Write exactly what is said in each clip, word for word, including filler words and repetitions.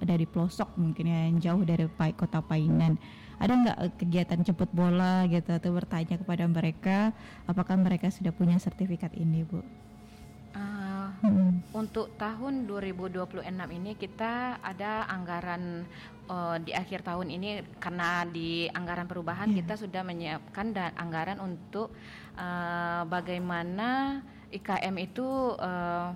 ada di pelosok mungkin ya, yang jauh dari Pai, kota Painan. Ada nggak uh, kegiatan jemput bola gitu atau bertanya kepada mereka apakah mereka sudah punya sertifikat ini, Bu? Uh, hmm. Untuk tahun dua ribu dua puluh enam ini kita ada anggaran uh, di akhir tahun ini, karena di anggaran perubahan yeah. kita sudah menyiapkan dan anggaran untuk uh, bagaimana I K M itu uh,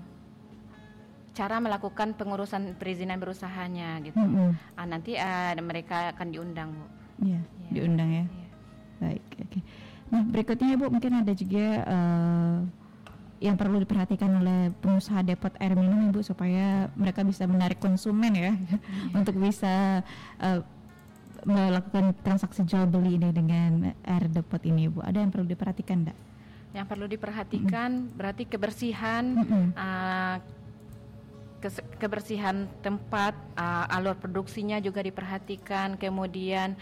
cara melakukan pengurusan perizinan berusahanya gitu. Mm-hmm. Ah, nanti uh, mereka akan diundang, Bu. Iya, yeah, diundang ya. Yeah. Baik, oke. Okay. Nah, berikutnya Bu, mungkin ada juga uh, yang perlu diperhatikan oleh pengusaha depot air minum, Ibu, supaya mereka bisa menarik konsumen ya, yeah. untuk bisa uh, melakukan transaksi jual beli ini dengan air depot ini, Bu. Ada yang perlu diperhatikan, enggak? Yang perlu diperhatikan mm-hmm. berarti kebersihan, mm-hmm. uh, kes- kebersihan tempat, uh, alur produksinya juga diperhatikan, kemudian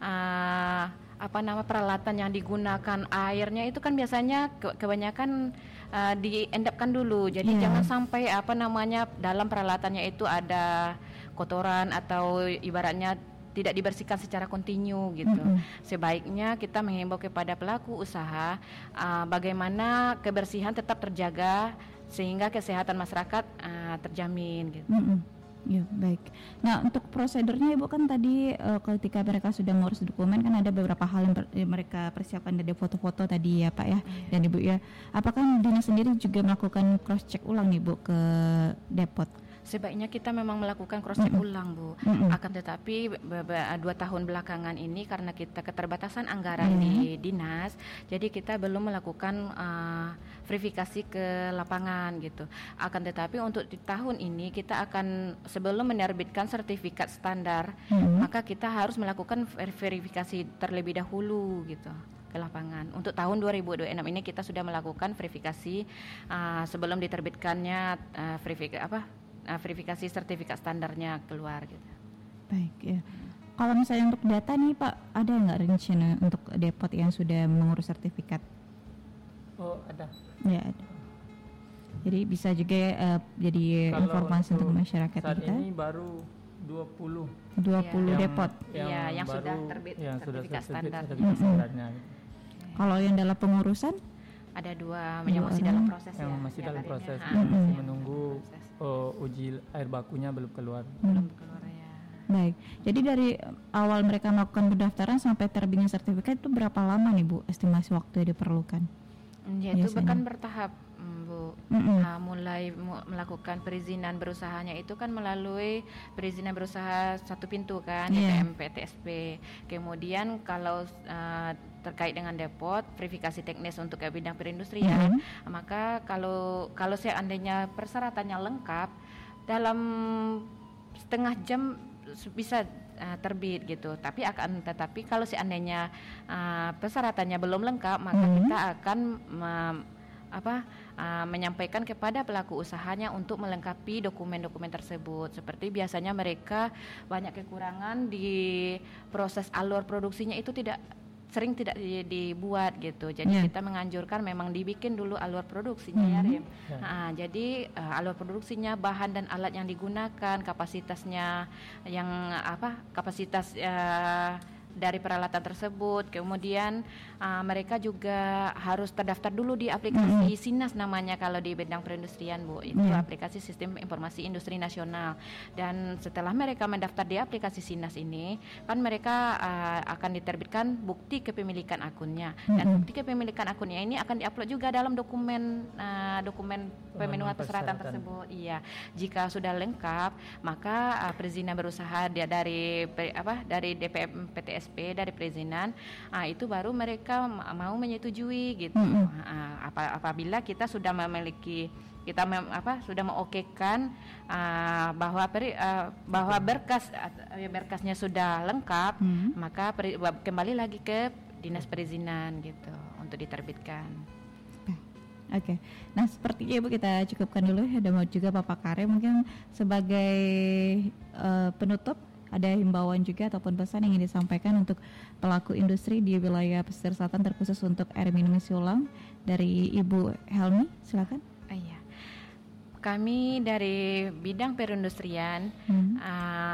uh, apa nama peralatan yang digunakan, airnya itu kan biasanya ke- kebanyakan uh, diendapkan dulu, jadi yeah. jangan sampai apa namanya dalam peralatannya itu ada kotoran atau ibaratnya tidak dibersihkan secara kontinu gitu. Mm-hmm. Sebaiknya kita menghimbau kepada pelaku usaha uh, bagaimana kebersihan tetap terjaga sehingga kesehatan masyarakat uh, terjamin gitu. Mm-hmm. Ya, baik. Nah, untuk prosedurnya Ibu, kan tadi uh, ketika mereka sudah mengurus dokumen kan ada beberapa hal yang per, yang mereka persiapkan, dari foto-foto tadi ya Pak ya, mm-hmm. dan Ibu ya. Apakah dinas sendiri juga melakukan cross check ulang nih Bu ke depot? Sebaiknya kita memang melakukan cross check mm-hmm. ulang, Bu. Mm-hmm. Akan tetapi be- dua tahun belakangan ini karena kita keterbatasan anggaran mm-hmm. di dinas, jadi kita belum melakukan uh, verifikasi ke lapangan gitu. Akan tetapi untuk di tahun ini kita akan, sebelum menerbitkan sertifikat standar, mm-hmm. maka kita harus melakukan ver- verifikasi terlebih dahulu gitu ke lapangan. Untuk tahun dua ribu dua puluh enam ini kita sudah melakukan verifikasi uh, sebelum diterbitkannya uh, verifikasi apa? Uh, verifikasi sertifikat standarnya keluar gitu. Baik ya. Kalau misalnya untuk data nih Pak, ada nggak rencana untuk depot yang sudah mengurus sertifikat? Oh ada. Ya ada. Jadi bisa juga uh, jadi kalau informasi untuk, untuk masyarakat saat kita. Ini baru dua puluh. dua puluh ya. depot. Iya, yang, yang baru, sudah terbit yang sertifikat sudah standar. Sertifikat standarnya. Okay. Kalau yang dalam pengurusan? Ada dua yang masih dalam proses yang ya. masih ya, dalam proses, ha, masih masih menunggu uh, uji air bakunya belum keluar. Belum keluar ya. Baik. Jadi dari awal mereka melakukan pendaftaran sampai terbitnya sertifikat itu berapa lama nih Bu estimasi waktu yang diperlukan? Ya, itu bahkan bertahap, Bu. Mm-hmm. Nah, mulai mu- melakukan perizinan berusahanya itu kan melalui perizinan berusaha satu pintu kan, yeah. D P M P T S P. Kemudian kalau uh, terkait dengan depot, verifikasi teknis untuk ke bidang perindustrian, mm-hmm. maka kalau kalau seandainya persyaratannya lengkap, dalam setengah jam bisa uh, terbit gitu. Tapi akan tetapi kalau seandainya uh, persyaratannya belum lengkap, maka mm-hmm. kita akan uh, apa uh, menyampaikan kepada pelaku usahanya untuk melengkapi dokumen-dokumen tersebut. Seperti biasanya mereka banyak kekurangan di proses alur produksinya, itu tidak sering tidak dibuat gitu. Jadi yeah. kita menganjurkan memang dibikin dulu alur produksinya, mm-hmm. ya Rim. Yeah. Nah, jadi uh, alur produksinya, bahan dan alat yang digunakan, kapasitasnya yang apa? Kapasitas uh, dari peralatan tersebut. Kemudian uh, mereka juga harus terdaftar dulu di aplikasi mm-hmm. SINAS namanya kalau di bidang perindustrian, Bu. Itu yeah. aplikasi Sistem Informasi Industri Nasional. Dan setelah mereka mendaftar di aplikasi SINAS ini, kan mereka uh, akan diterbitkan bukti kepemilikan akunnya. Mm-hmm. Dan bukti kepemilikan akunnya ini akan diupload juga dalam dokumen uh, dokumen pemenuhan persyaratan tersebut. Iya. Jika sudah lengkap, maka uh, perizinan berusaha dia dari apa? Dari D P M P T S P, dari perizinan, uh, itu baru mereka mau menyetujui gitu. Mm-hmm. Uh, apa, apabila kita sudah memiliki, kita mem, apa sudah mengokekan uh, bahwa peri, uh, bahwa berkas uh, berkasnya sudah lengkap, mm-hmm. maka peri, kembali lagi ke dinas perizinan gitu untuk diterbitkan. Oke, okay. Nah sepertinya Ibu kita cukupkan dulu. Ada mau juga Bapak Karim mungkin sebagai uh, penutup, ada himbauan juga ataupun pesan yang ingin disampaikan untuk pelaku industri di wilayah pesisir selatan terkhusus untuk air minum isi ulang dari Ibu Helmi, silakan. Iya, kami dari bidang perindustrian hmm. uh,